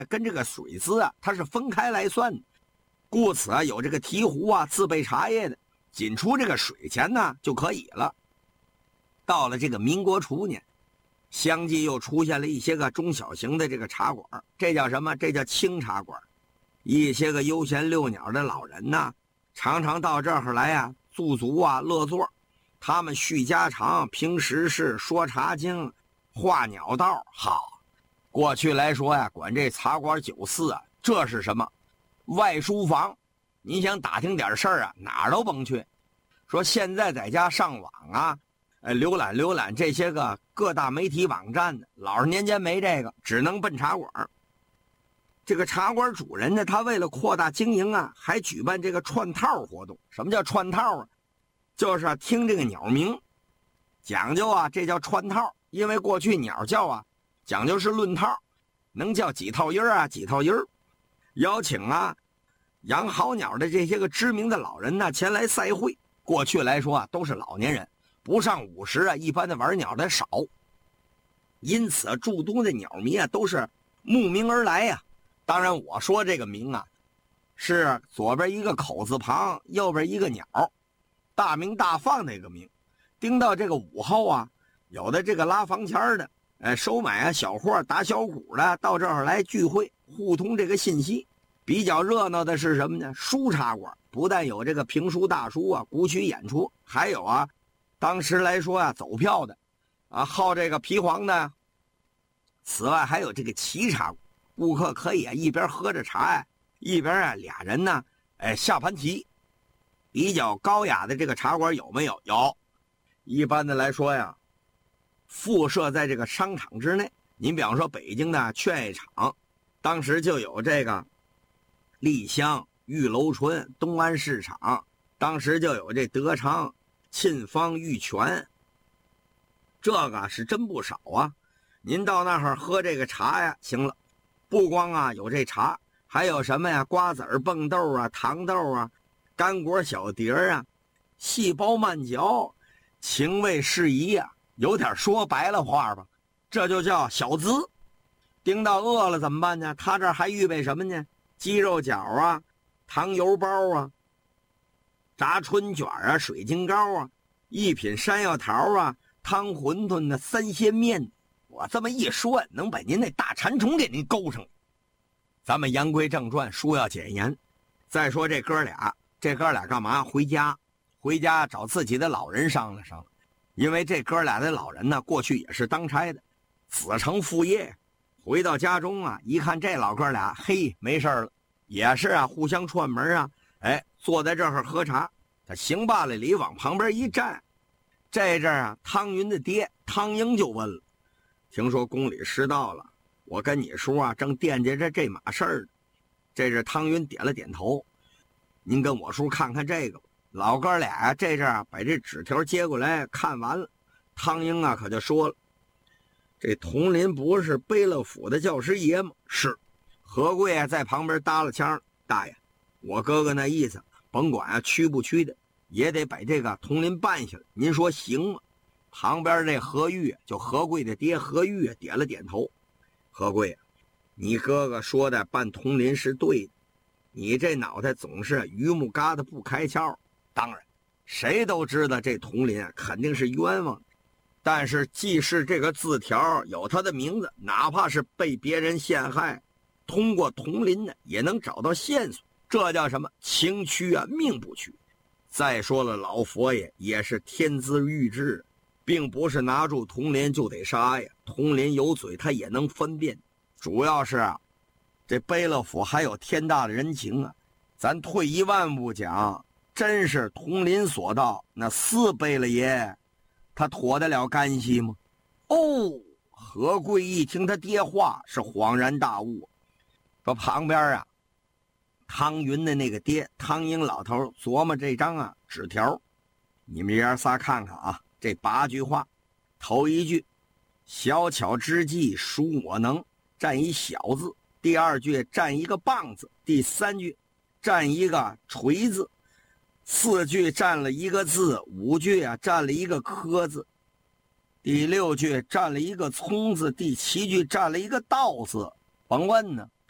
跟这个水字啊，它是分开来算的，故此啊，有这个提壶啊自备茶叶的，仅出这个水钱呢就可以了。到了这个民国初年，相继又出现了一些个中小型的这个茶馆，这叫什么？这叫清茶馆。一些个悠闲遛鸟的老人呢，常常到这儿来啊，驻足啊，乐座。他们叙家常，评时事，说茶经，画鸟道。好，过去来说呀，管这茶馆酒肆啊，这是什么？外书房。你想打听点事儿啊，哪儿都甭去。说现在在家上网啊，浏览这些个各大媒体网站的，老是年间没这个，只能奔茶馆。这个茶馆主人呢，他为了扩大经营啊，还举办这个串套活动。什么叫串套啊？就是听这个鸟鸣，讲究啊，这叫串套。因为过去鸟叫啊，讲究是论套，能叫几套音啊，几套音。邀请啊，养好鸟的这些个知名的老人呢，前来赛会。过去来说啊，都是老年人，不上50啊，一般的玩鸟的少。因此诸多的鸟迷啊，都是慕名而来呀。当然我说这个名啊，是左边一个口字旁，右边一个鸟，大名大放的一个名。盯到这个午后啊，有的这个拉房钱的，收买啊小货打小鼓的，到这儿来聚会，互通这个信息。比较热闹的是什么呢？书茶馆，不但有这个评书大书啊，古曲演出，还有啊，当时来说啊，走票的啊，好这个皮黄的。此外还有这个沏茶馆，顾客可以啊一边喝着茶呀，一边啊俩人呢，下盘棋。比较高雅的这个茶馆有没有？有。一般的来说呀，附设在这个商场之内。您比方说北京的劝业场，当时就有这个丽香、玉楼春、东安市场，当时就有这德昌、沁芳、玉泉，这个是真不少啊。您到那儿喝这个茶呀，行了，不光啊有这茶，还有什么呀？瓜子儿、蹦豆啊、糖豆啊、干果小碟啊，细包慢嚼，情味适宜啊。有点说白了话吧，这就叫小资。盯到饿了怎么办呢？他这儿还预备什么呢？鸡肉饺啊，糖油包啊，炸春卷啊，水晶糕啊，一品山药桃啊，汤馄饨的，三鲜面。我这么一说，能把您那大馋虫给您勾上来。咱们言归正传，书要简言。再说这哥俩干嘛？回家找自己的老人商量商量。因为这哥俩的老人呢，过去也是当差的，子承父业。回到家中啊，一看这老哥俩，嘿，没事了，也是啊，互相串门啊，坐在这儿喝茶。他行罢了礼，往旁边一站。这阵啊，汤云的爹汤英就问了：“听说宫里失盗了，我跟你叔啊正惦记着这码事儿呢。”这是汤云点了点头：“您跟我叔看看这个吧。”老哥俩这阵啊把这纸条接过来看完了，汤英啊可就说了：“这佟林不是贝勒府的教师爷吗？”是。何贵啊在旁边搭了腔：“大爷，我哥哥那意思，甭管啊屈不屈的，也得把这个佟林办下来，您说行吗？”旁边这何玉，就何贵的爹何玉点了点头：“何贵，你哥哥说的办佟林是对的，你这脑袋总是榆木疙瘩不开窍。当然谁都知道这佟林肯定是冤枉的，但是既是这个字条有他的名字，哪怕是被别人陷害，通过佟林呢也能找到线索，这叫什么？情屈啊，命不屈。再说了，老佛爷也是天资预知，并不是拿住佟林就得杀呀。佟林有嘴他也能分辨，主要是啊，这贝勒府还有天大的人情啊。咱退一万步讲，真是佟林所到，那四贝勒爷他妥得了干系吗？哦，何贵一听他爹话是恍然大悟，说旁边啊汤云的那个爹汤英老头琢磨这张啊纸条，你们爷仨看看啊，这8句话，头一句小巧之计恕我能，占一小字；第二句占一个棒字；第三句占一个锤字；4句占了一个字；5句啊占了一个科字；第6句占了一个葱字；第7句占了一个道字。甭问呢，